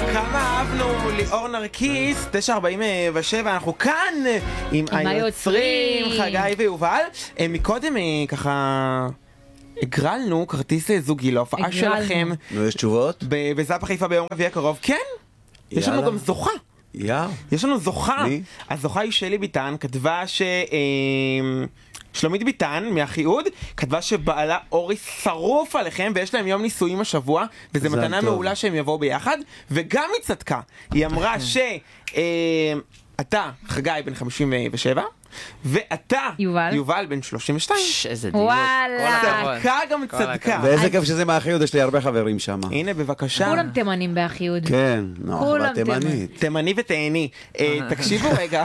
כמה אהבנו ליאור נרקיס, 9:47, אנחנו כאן עם היוצרים חגי ויובל. מקודם ככה הגרלנו כרטיס זוגי להופעה שלכם. יש תשובות? בזאפה חיפה ביום רביעי הקרוב. כן, יש לנו גם זוכה. יש לנו זוכה. הזוכה היא שלי ביטן, כתבה שלומית ביטן מהחיוד כתבה שבעלה אורי שרוף עליכם ויש להם יום נישואים השבוע וזה מתנה מעולה שהם יבואו ביחד, וגם היא צדקה, היא אמרה אתה חגי בן 57 ואתה יובל בן 32. איזה דיוק. וואלה. צדקה גם צדקה. ואיזה כיף שזה מהחיוד, יש לי הרבה חברים שם. הנה בבקשה. כולם תימנים באחיוד. כן, כולם תימנית. תימני ותהני. תקשיבו רגע.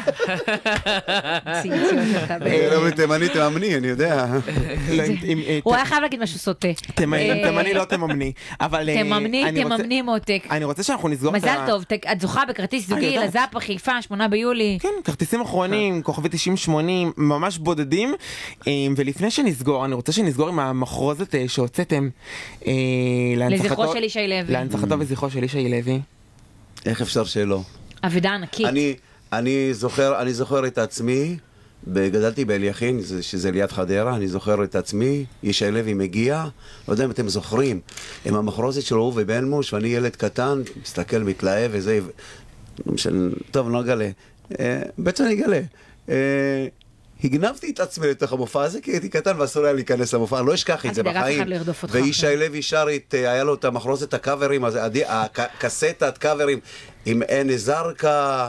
לא תימני תממני, אני יודע. הוא היה חייב להגיד משהו סוטה. תימני לא תממני. תממני מותק. אני רוצה שאנחנו נסגור מזל טוב, את זוכה בכרטיס זוגי לזאפה חיפה 8 ביולי. כן, כרטיסים אחרונים, כוכבי 9080, ממש בודדים. ולפני שנסגור, אני רוצה שנסגור עם המחרוזת שהוצאתם לזכרו של ישי לוי. להנצחתו וזכרו של ישי לוי. איך אפשר שלא? אבדה ענקית. אני זוכר את עצמי, גדלתי באליכין, שזה ליד חדרה, אני זוכר את עצמי, ישי לוי מגיע, לא יודע אם אתם זוכרים, עם המחרוזת של הוא ובן מוש, ואני ילד קטן, מסתכל, מתלהב וזה, טוב, לא אגלה. בעצם אני אגלה. הגנבתי את עצמי לתוך המופע הזה, כי הייתי קטן ואסור היה להיכנס למופע, אני לא אשכח את זה בחיים. וישי לוי שר, היה לו את המחרוזת הקאברים, הקסטת קאברים, עם עיני זרקה,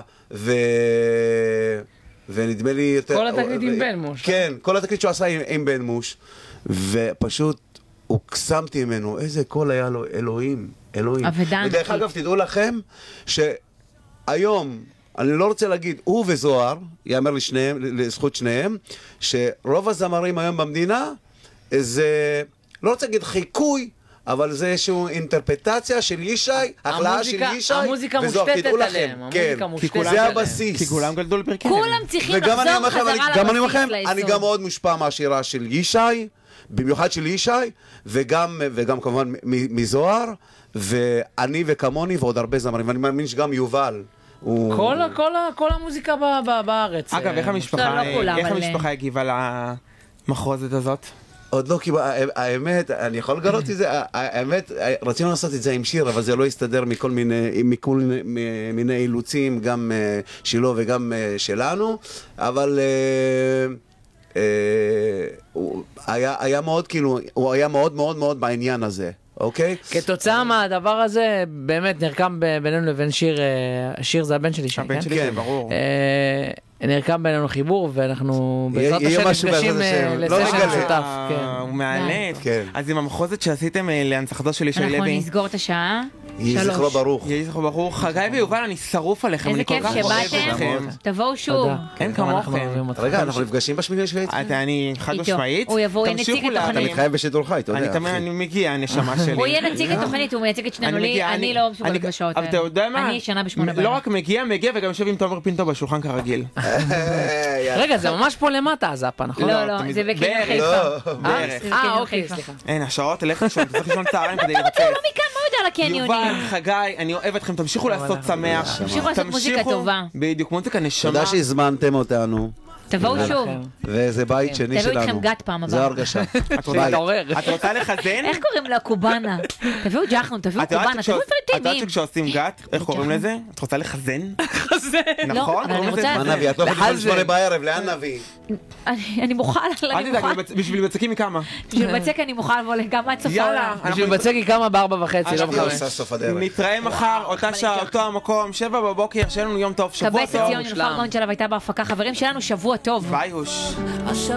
ונדמה לי... כל התקליט עם בן מוש. כן, כל התקליט שהוא עשה עם בן מוש, ופשוט הוקסמתי ממנו, איזה קול היה לו, אלוהים. ודרך אגב, תדעו לכם, שהיום, אני לא רוצה להגיד, הוא וזוהר, יאמר לזכות שניהם, שרוב הזמרים היום במדינה, זה, לא רוצה להגיד חיקוי, אבל זה איזושהי אינטרפטציה של ישי, החלאה של ישי, המוזיקה מושתתת עליהם, כן, זה הבסיס. כי כולם גלדו לפרקים. כולם צריכים לחזור חזרה לבסיס לאזור. אני גם מאוד מושפע מהשירה של ישי, במיוחד של ישי, וגם כמובן מזוהר, ואני וכמוני ועוד הרבה זמרים, ואני מאמין שגם יובל. כל המוזיקה בארץ. אגב, איך המשפחה הגיבה למחרוזת הזאת? עוד לא, כי האמת, אני יכול לגלות את זה, האמת, רצינו לעשות את זה עם שיר, אבל זה לא יסתדר מכל מיני אילוצים, גם שלו וגם שלנו, אבל היה מאוד, כאילו, הוא היה מאוד מאוד מאוד בעניין הזה. אוקיי? כתוצאה מהדבר הזה, באמת נרקם בינינו לבין שיר זה הבן שלי שם, הבן שלי, ברור. נרקם בינינו חיבור, ואנחנו בעזרת השם נפגשים לסשן משותף. הוא מעלת. אז עם המחרוזת שעשיתם להנצחתו של ישי לוי. אנחנו נסגור את השעה. יהי זכרו ברוך. יהי זכרו ברוך. חגי ויובל, אני שרוף עליכם. איזה כיף שבאתם. תבואו שוב. אין כמוכם. רגע, אנחנו נפגשים בשמיני שביעית. אני חד משמעית. הוא יבוא, יהיה נציג התוכנית. אתה מתחייב בשידור חי, אתה יודע. אני מגיע, הנשמה שלי. הוא יהיה נציג התוכנית, הוא מייצג את שנינו לי, אני לא מסוגלת בשעות האלה. אתה יודע מה? אני שנה בשמונה בעיה. לא רק מגיע וגם יושב עם תומר פינטו בשולחן כרגיל. רגע, זה ממש פה למטה הזאפה, נכון? לא, זה בקניון חיפה. אוקיי, סליחה. אין, השעות תלך לישון, תצטרך לישון צהריים כדי לבצע. לא מכאן, מה יודע על הקניונים? יובל, חגי, אני אוהב אתכם, תמשיכו לעשות שמח. תמשיכו לעשות מוזיקה טובה. בדיוק, מוזיקה נשמה. תודה שהזמנתם אותנו. תבואו שוב. וזה בית שני שלנו. תביאו איתכם גת פעם הבאה. זה הרגשה. את רוצה לחזן? איך קוראים לה? קובאנה. תביאו ג'חנון, תביאו קובאנה, תביאו את יודעת פריטינים. שכשעושים גת, איך קוראים לזה? את רוצה לחזן? חזן. נכון? אבל אני רוצה... מה נביא? את לא בגיל 8 בערב, לאן נביא? אני מוכן, אל תדאג, בשביל בצקים מכמה. בשביל בצק אני מוכן לבוא גם עד סוף העולם. יאללה. בשביל בצקי כמה ב4:30, לא מחר. נתראה מחר, אותה שעה, אותו המקום, 7 בבוקר, שיהיה לנו יום טוב, שבוע טוב. קבס ציון, ינופר גאון שלה והייתה בהפקה. חברים שלנו, שבוע טוב. ביי הוש.